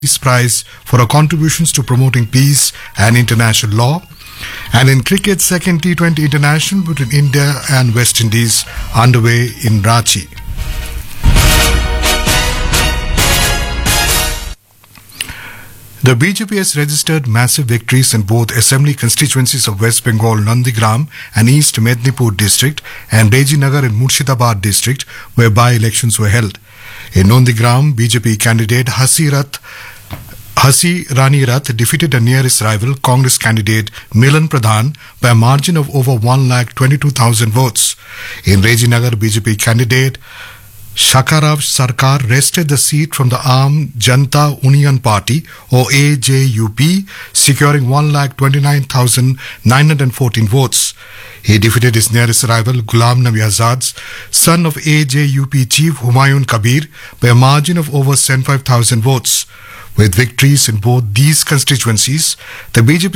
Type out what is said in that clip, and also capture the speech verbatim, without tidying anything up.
Peace Prize for her contributions to promoting peace and international law. And in cricket, second T twenty international between India and West Indies underway in Ranchi. The B J P has registered massive victories in both assembly constituencies of West Bengal, Nandigram and East Mednipur district and Rejinagar in Murshidabad district, where by-elections were held. In Nandigram, B J P candidate Hasirat Hasi Rani Rath defeated her nearest rival, Congress candidate Milan Pradhan, by a margin of over one lakh twenty-two thousand votes. In Rejinagar, B J P candidate Shakarav Sarkar wrested the seat from the Aam Janata Union Party, or A J U P, securing one lakh twenty-nine thousand nine hundred fourteen votes. He defeated his nearest rival, Ghulam Nabi Azad's son of A J U P chief Humayun Kabir, by a margin of over seventy-five thousand votes. With victories in both these constituencies, the B J P